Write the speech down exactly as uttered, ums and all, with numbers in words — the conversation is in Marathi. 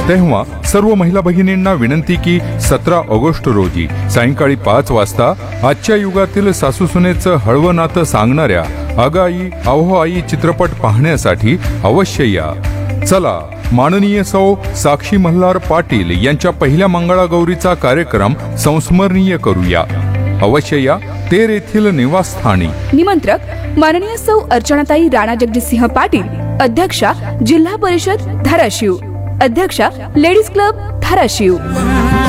तेव्हा सर्व महिला भगिनींना विनंती की सतरा ऑगस्ट रोजी सायंकाळी पाच वाजता आजच्या युगातील सासूसुनेचं हळवं नातं सांगणाऱ्या अगाई अहो आई चित्रपट पाहण्यासाठी अवश्य या. चला, माननीय सौ साक्षी मल्हार पाटील यांच्या पहिल्या मंगळागौरीचा कार्यक्रम संस्मरणीय करूया. अवश्य या. तेर येथील निवासस्थानी. निमंत्रक माननीय सौ अर्चनाताई राणा जगजितसिंह पाटील, अध्यक्षा जिल्हा परिषद धाराशिव, अध्यक्षा लेडीज क्लब धाराशिव.